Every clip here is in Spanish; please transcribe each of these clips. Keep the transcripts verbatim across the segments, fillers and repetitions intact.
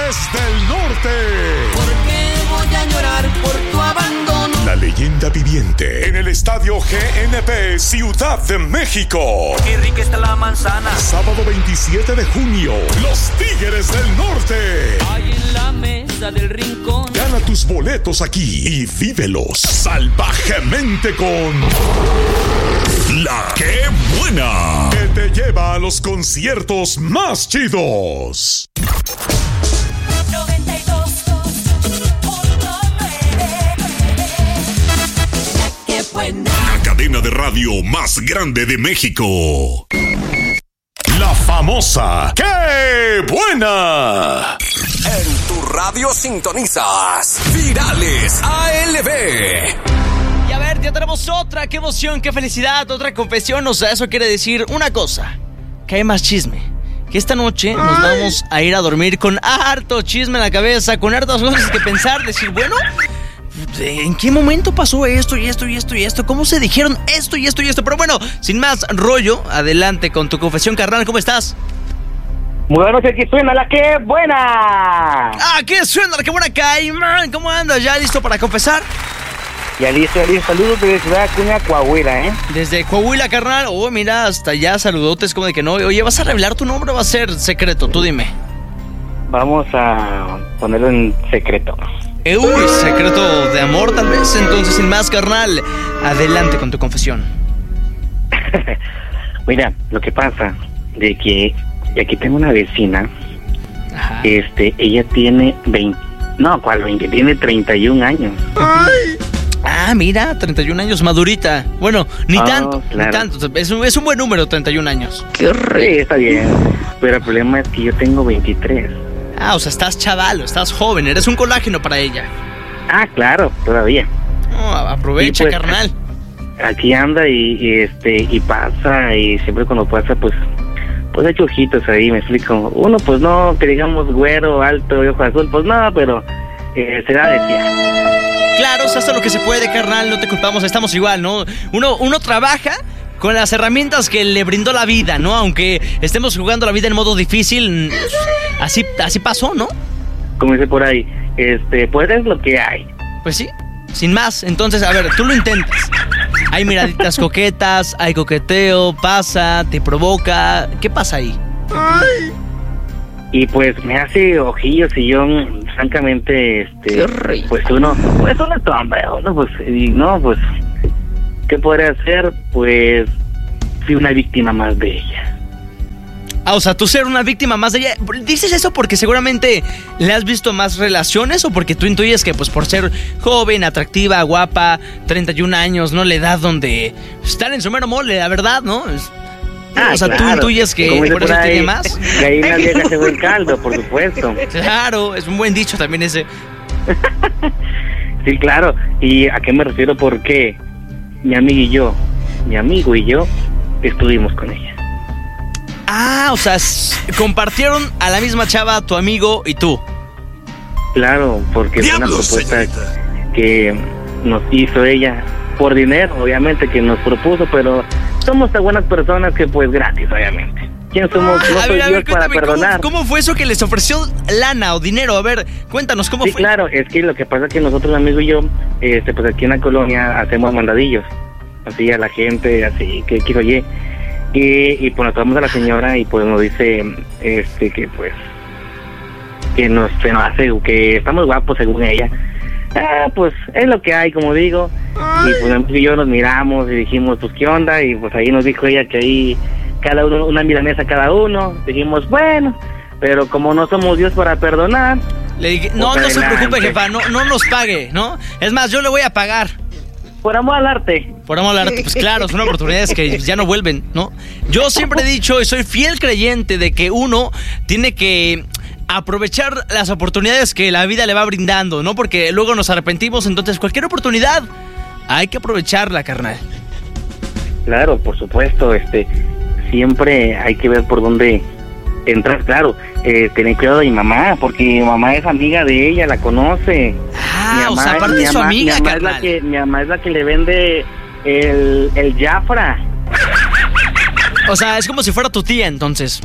Tigres del Norte. ¿Por qué voy a llorar por tu abandono? La leyenda viviente en el Estadio G N P Ciudad de México. Qué rica está la manzana. Sábado veintisiete de junio, los Tigres del Norte. Hay en la mesa del rincón. Gana tus boletos aquí y vívelos salvajemente con La Qué Buena, que te lleva a los conciertos más chidos. noventa y dos punto nueve. La Qué Buena. La cadena de radio más grande de México. La famosa ¡Qué Buena! En tu radio sintonizas Virales A L B. Y a ver, ya tenemos otra. ¡Qué emoción, qué felicidad! Otra confesión. O sea, eso quiere decir una cosa: que hay más chisme. Que esta noche nos vamos a ir a dormir con harto chisme en la cabeza, con hartas cosas que pensar, decir, bueno, ¿en qué momento pasó esto y esto y esto y esto? ¿Cómo se dijeron esto y esto y esto? Pero bueno, sin más rollo, adelante con tu confesión, carnal. ¿Cómo estás? Muy buenas noches, aquí suena La Qué Buena. ¡Ah, qué suena! ¡Qué buena, Caimán! ¿Cómo andas? ¿Ya listo para confesar? Ya listo, ya listo. Saludos desde Ciudad Acuña, Coahuila, ¿eh? Desde Coahuila, carnal. Oh, mira, hasta allá saludotes como de que no. Oye, ¿vas a revelar tu nombre o va a ser secreto? Tú dime. Vamos a ponerlo en secreto. Eh, uy, secreto de amor tal vez. Entonces, sin más, carnal, adelante con tu confesión. Mira, lo que pasa de que aquí tengo una vecina. Ajá. Este, ella tiene veinte, no, ¿cuál veinte? Tiene treinta y un años. ¡Ay! Ah, mira, treinta y un años, madurita. Bueno, ni oh, tanto, claro. ni tanto. Es un, es un buen número, treinta y un años. Qué horrible. Sí, está bien. Pero el problema es que yo tengo veintitrés. Ah, o sea, estás chavalo, estás joven, eres un colágeno para ella. Ah, claro, todavía. No, aprovecha, pues, carnal. Aquí anda y, y este y pasa y siempre cuando pasa pues pues hay ojitos ahí, me explico. Uno pues no, que digamos güero, alto y ojo azul, pues no, pero eh, será de tía. Claro, se hace lo que se puede, carnal, no te culpamos, estamos igual, ¿no? Uno, uno trabaja con las herramientas que le brindó la vida, ¿no? Aunque estemos jugando la vida en modo difícil, así, así pasó, ¿no? Como dice por ahí, este, pues es lo que hay. Pues sí, sin más. Entonces, a ver, tú lo intentas. Hay miraditas coquetas, hay coqueteo, pasa, te provoca. ¿Qué pasa ahí? Ay. Y pues me hace ojillos y yo, francamente, este, pues uno, pues uno es hombre, uno pues, y no, pues, ¿qué podría hacer? Pues, fui una víctima más de ella. Ah, o sea, tú ser una víctima más de ella. ¿Dices eso porque seguramente le has visto más relaciones o porque tú intuyes que pues por ser joven, atractiva, guapa, treinta y un años, no la edad donde estar en su mero mole, la verdad, ¿no? Ah, o sea, claro. Tú intuyes que por, por eso ahí, tiene más. Que ahí nadie hace buen caldo, por supuesto. Claro, es un buen dicho también ese. Sí, claro. ¿Y a qué me refiero? Porque mi amigo y yo, mi amigo y yo, estuvimos con ella. Ah, o sea, compartieron a la misma chava tu amigo y tú. Claro, porque fue una propuesta señorita. Que nos hizo ella por dinero, obviamente, que nos propuso, pero somos tan buenas personas que pues gratis, obviamente. ¿Quién somos? No soy Dios para perdonar. ¿cómo, ¿Cómo fue eso que les ofreció lana o dinero? A ver, cuéntanos, ¿cómo sí, fue? Sí, claro, es que lo que pasa es que nosotros, amigo y yo, este, pues aquí en la colonia hacemos mandadillos, así a la gente, así, que quiero oye. Y, y pues nos vamos a la señora y pues nos dice, este, que pues, que nos, se nos hace, que estamos guapos según ella. Ah, pues es lo que hay, como digo. Ay. Y pues amigo y yo nos miramos y dijimos, pues qué onda, y pues ahí nos dijo ella que ahí cada uno, una milanesa cada uno. Dijimos, bueno, pero como no somos Dios para perdonar. Le dije, no, pues no adelante. se preocupe, jefa, no, no nos pague, ¿no? Es más, yo le voy a pagar. Por amor al arte. Por amor al arte, pues claro, son oportunidades que ya no vuelven, ¿no? Yo siempre he dicho y soy fiel creyente de que uno tiene que aprovechar las oportunidades que la vida le va brindando, ¿no? Porque luego nos arrepentimos, entonces cualquier oportunidad hay que aprovecharla, carnal. Claro, por supuesto, este, siempre hay que ver por dónde entrar, claro. Eh, tener cuidado de mi mamá, porque mi mamá es amiga de ella, la conoce. Ah, mi mamá, o sea, aparte de su mamá, amiga, mi mamá, carnal. es la que, mi mamá es la que le vende el, el Jafra. O sea, es como si fuera tu tía, entonces.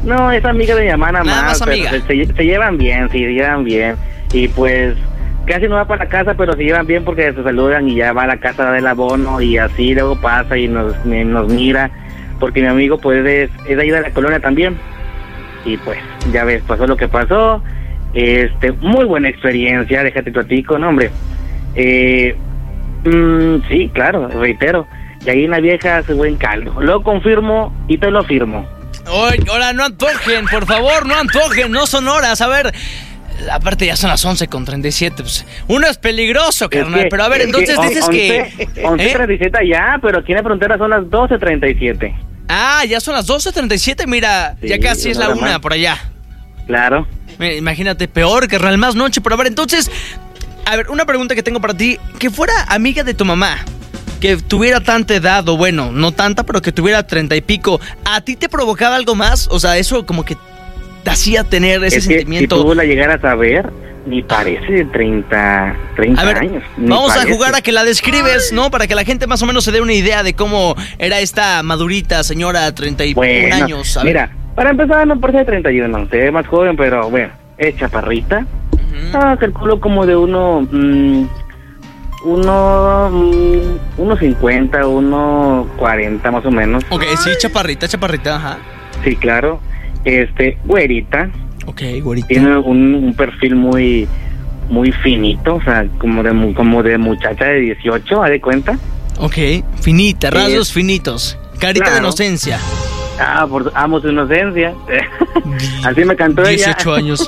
No, es amiga de mi mamá nada, Nada más. más amiga. Se, se- se llevan bien, sí, se llevan bien. Y pues casi no va para la casa, pero se llevan bien porque se saludan y ya va a la casa del abono y así luego pasa y nos, me- nos mira. Porque mi amigo pues es, es de ahí de la colonia también. Y pues, ya ves, pasó lo que pasó. Este, muy buena experiencia, déjate platico, no hombre. Eh, mm, sí, claro, reitero. Y ahí una vieja hace buen caldo. Lo confirmo y te lo firmo. Oye, ahora no antojen, por favor, no antojen, no son horas. A ver, aparte ya son las once con treinta y siete. Pues, uno es peligroso, carnal. Es que- pero a ver, es entonces que dices que. once ¿eh? treinta y siete ya, pero aquí en la frontera son las doce treinta y siete. Ah, ya son las doce treinta y siete. Mira, Sí, ya casi es una la hora una más. por allá. Claro. Mira, imagínate, peor, carnal, más noche. Pero a ver, entonces. A ver, una pregunta que tengo para ti. Que fuera amiga de tu mamá, que tuviera tanta edad, o bueno, no tanta, pero que tuviera treinta y pico, ¿a ti te provocaba algo más? O sea, eso como que te hacía tener ese Es que sentimiento. si tú la llegaras a ver, ni parece de treinta, treinta A ver, años. ni vamos a parece. jugar a que la describes, ¿no? Para que la gente más o menos se dé una idea de cómo era esta madurita señora, treinta y un Bueno, años. A ver. mira, para empezar no parece de treinta y uno, se ve más joven, pero bueno, es chaparrita. Ujú. Ah, calculo como de uno, mm, uno, mm, uno cincuenta, uno cuarenta más o menos. Ok, sí, chaparrita, chaparrita, ajá. Sí, claro. Este, güerita, Ok, güerita. tiene un, un perfil muy, muy finito, o sea, como de, mu- como de muchacha de dieciocho, ¿haz de cuenta? Ok, finita, Sí. rasgos finitos. Carita de Claro. inocencia. Ah, por amo su inocencia. Así me cantó ella. dieciocho años.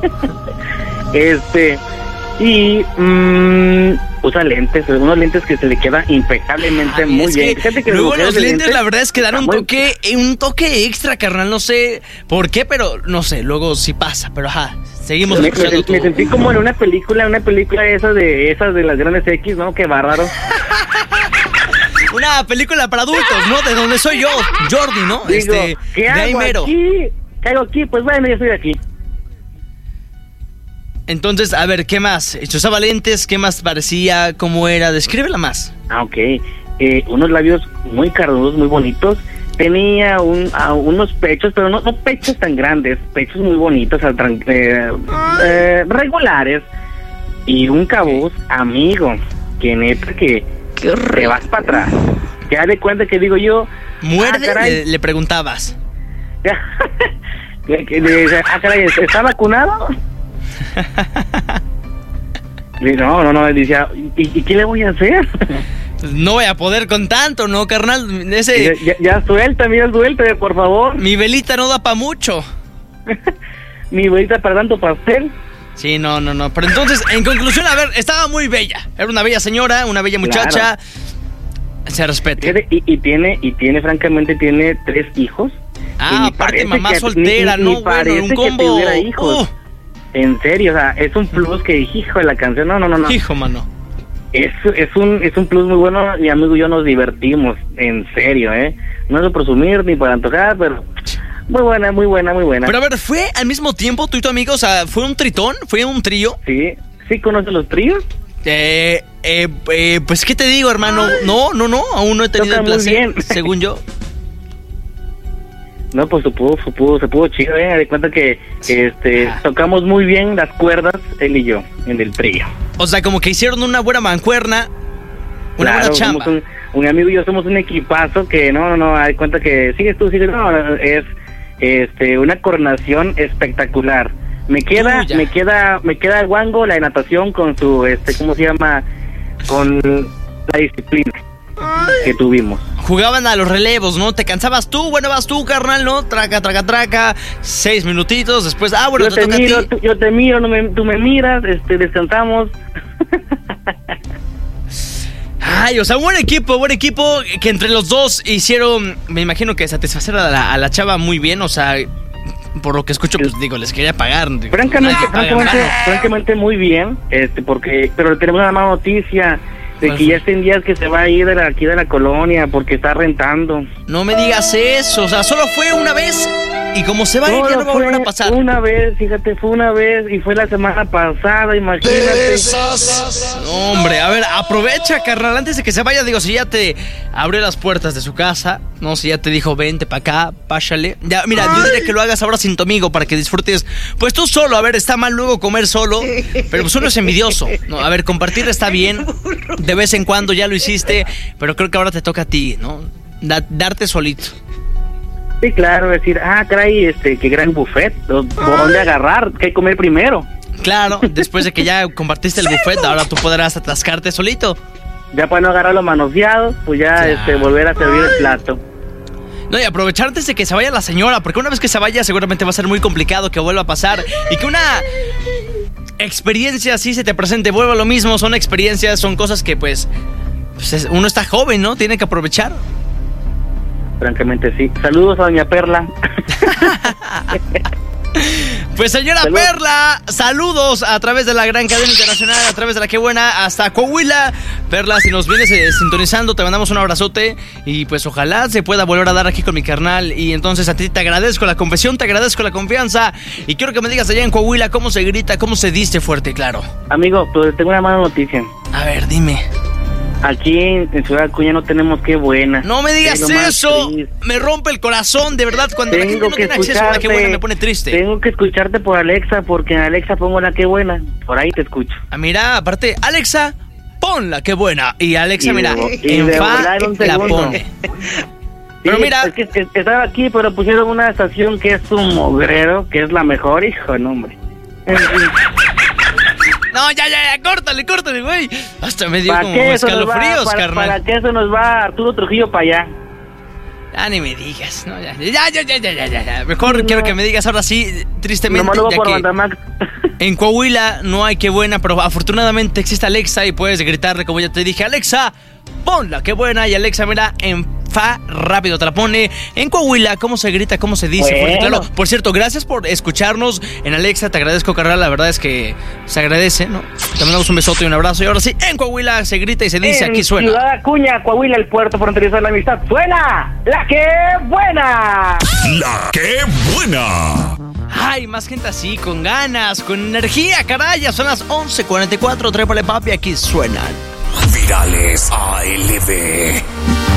Este, y mm, usa lentes, unos lentes que se le quedan impecablemente Ay, muy es bien. que Fíjate que luego mujeres los de lentes, la verdad es que dan un muy- toque, eh, un toque extra, carnal. No sé por qué, pero no sé, luego sí pasa. Pero ajá, seguimos Me, escuchando me- tu- me sentí como en una película, una película esa de esas de las grandes X, ¿no? Qué bárbaro. Una película para adultos, ¿no? De donde soy yo, Jordi, ¿no? Digo, este, ¿qué de ahí hago mero. aquí? ¿Qué hago aquí? Pues bueno, yo estoy aquí. Entonces, a ver, ¿qué más? ¿Se usaba lentes? ¿Qué más parecía? ¿Cómo era? Descríbela más. Ah, ok. Eh, unos labios muy carnudos, muy bonitos. Tenía un, ah, unos pechos, pero no, no pechos tan grandes, pechos muy bonitos, ah, tran- eh, eh, regulares. Y un cabuz amigo, que neta que te vas para atrás. Ya de cuenta que digo yo... ¿Muerde? Ah, caray. le, le preguntabas. que- que le dice, ah, caray, ¿está vacunado? Y no, no, no, decía, ¿y, y qué le voy a hacer? No voy a poder con tanto, ¿no, carnal? Ese, ya, ya, ya suéltame, ya suéltame, por favor. mi velita no da pa' mucho. Mi abuelita para tanto pastel. Sí, no, no, no. Pero entonces, en conclusión, a ver, estaba muy bella. Era una bella señora, una bella muchacha. Se respeta. Fíjate, Y, y tiene, y tiene, francamente, tiene tres hijos. Y Ah, ni aparte parece mamá que- soltera, ni- ¿no? ni Bueno, parece un que combo. tuviera hijos. Uh, En serio, o sea, es un plus que, hijo de la canción, no, no, no, no. hijo, mano. Es, es un es un plus muy bueno, mi amigo y yo nos divertimos, en serio, ¿eh? No es de presumir ni para antojar, pero muy buena, muy buena, muy buena. Pero a ver, ¿fue al mismo tiempo tú y tu amigo? O sea, ¿fue un tritón? ¿Fue un trío? Sí, ¿sí conoces los tríos? Eh, eh, eh, pues, ¿qué te digo, hermano? No, no, no, aún no he tenido Toca el muy placer, bien. según yo. No, pues se pudo, se pudo, se pudo chido, ¿eh? De cuenta que este Ah. tocamos muy bien las cuerdas, él y yo, en el trío. O sea, como que hicieron una buena mancuerna, una Claro, buena chamba. somos un, un amigo y yo somos un equipazo que no, no, no, hay cuenta que sigues tú, sigues, no, no, es este una coordinación espectacular. Me queda, Tuya. me queda, me queda el guango, la natación con su, este, ¿cómo se llama? Con la disciplina que tuvimos. Jugaban a los relevos, ¿no? Te cansabas tú, bueno, vas tú, carnal, ¿no? Traca, traca, traca, seis minutitos, después, ah, bueno, Yo te te toca miro, a ti. tú- yo te miro, no me- tú me miras, este, descansamos. Ay, o sea, buen equipo, buen equipo, que entre los dos hicieron, me imagino que satisfacer a la, a la chava muy bien, o sea, por lo que escucho, pues digo, les quería pagar. digo, Francamente, nadie paga en francamente, vano. francamente muy bien, este, porque, pero tenemos una mala noticia de ¿Cuál que fue? ya está en días que se va a ir de la, aquí de la colonia porque está rentando. No me digas eso, o sea, solo fue una vez. Y como se va a ir, ya no va a volver a pasar. Una vez, fíjate, fue una vez y fue la semana pasada, imagínate. No, hombre, a ver, aprovecha, carnal, antes de que se vaya. Digo, si ya te abrió las puertas de su casa, no, si ya te dijo, vente pa' acá, páchale. Ya, mira, yo diría que lo hagas ahora sin tu amigo para que disfrutes. Pues tú solo, a ver, está mal luego comer solo, pero pues uno es envidioso. No, a ver, compartir está bien, de vez en cuando ya lo hiciste, pero creo que ahora te toca a ti, ¿no? Da- darte solito. Sí, claro, decir, ah, caray, este, qué gran buffet, ¿por dónde agarrar? ¿Qué comer primero? Claro, después de que ya compartiste el buffet, ahora tú podrás atascarte solito. Ya para no agarrar los manoseados, pues ya, Claro. este, volver a servir el plato. No, y aprovechar antes de que se vaya la señora, porque una vez que se vaya seguramente va a ser muy complicado que vuelva a pasar. Y que una experiencia así se te presente, vuelva a lo mismo, son experiencias, son cosas que pues, pues es- uno está joven, ¿no? Tiene que aprovechar. Francamente, sí. Saludos a doña Perla. Pues señora Salud. Perla, saludos a través de la gran cadena internacional, a través de La Qué Buena, hasta Coahuila. Perla, si nos vienes eh, sintonizando, te mandamos un abrazote y pues ojalá se pueda volver a dar aquí con mi carnal. Y entonces a ti te agradezco la confesión, te agradezco la confianza y quiero que me digas allá en Coahuila cómo se grita, cómo se diste fuerte, claro. Amigo, pues tengo una mala noticia. A ver, dime. Aquí en, en Ciudad Acuña no tenemos Qué Buena. No me digas Es lo más eso, triste. me rompe el corazón, de verdad, cuando la gente Tengo no que tiene acceso a La Qué Buena escucharte. me pone triste. Tengo que escucharte por Alexa, porque en Alexa pongo La Qué Buena. Por ahí te escucho. Ah, mira, aparte, Alexa, ponla, qué buena. Y Alexa, Y mira, de- y en de fa volar un la segundo. pone. Sí, Pero mira- es que es- estaba aquí, pero pusieron una estación que es un mogrero, que es la mejor, hijo, no, hombre. En fin, No, ya, ya, ya, córtale, córtale, güey. Hasta me dio ¿Para como qué eso nos va? escalofríos, Para, carnal. ¿Para qué eso nos va Arturo Trujillo para allá? Ya ni me digas, no, ya, ya, ya, ya, ya, ya, ya, ya. Mejor quiero que me digas ahora sí, tristemente, Nomás lo va ya por que Bandamax. en Coahuila no hay Qué Buena, pero afortunadamente existe Alexa y puedes gritarle, como ya te dije, Alexa, ponla, Qué Buena. Y Alexa, mira, en fa rápido te la pone. En Coahuila, ¿cómo se grita? ¿Cómo se dice? Bueno. Fuerte, claro. Por cierto, gracias por escucharnos en Alexa. Te agradezco, carnal. La verdad es que se agradece, ¿no? Te mandamos un besote y un abrazo. Y ahora sí, en Coahuila se grita y se dice, En aquí suena. Ciudad Acuña, Coahuila, el puerto fronterizo de la amistad. ¡Suena! ¡La Qué Buena! La Qué Buena. Ay, más gente así, con ganas, con energía, caray. Ya son las once cuarenta y cuatro. Trépale, papi, aquí suenan. Virales A L B.